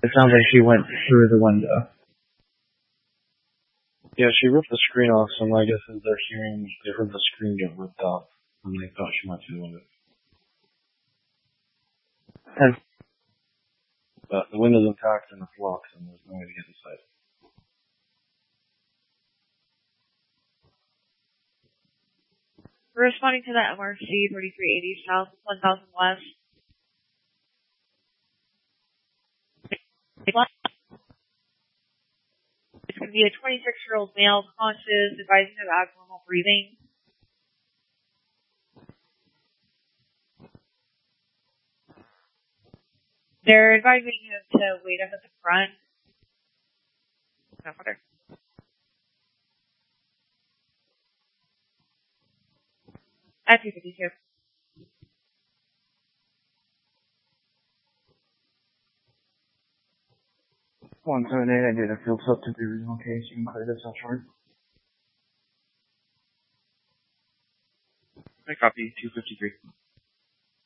It sounds like she went through the window. Yeah, she ripped the screen off, so my guess is they heard the screen get ripped off, and they thought she went through the window. But the window's intact and it's locked, and there's no way to get inside. We're responding to that MRC 3380 South, 1000 West. It's going to be a 26-year-old male, conscious, advising of abnormal breathing. They're advising him to wait up at the front. No further. At 252. 178, I did a field sub to the original case. You can clear this out short. I copy, 253.